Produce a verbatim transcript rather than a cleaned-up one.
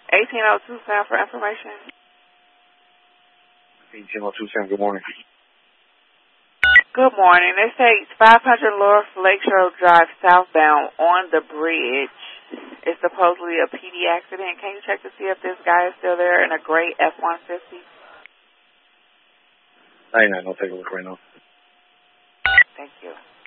eighteen oh two Sound for information. eighteen oh two Sound, good morning. Good morning. They say five hundred Laura Lakeshore Drive southbound on the bridge is supposedly a P D accident. Can you check to see if this guy is still there in a gray F one fifty? nine nine, I'll take a look right now. Thank you.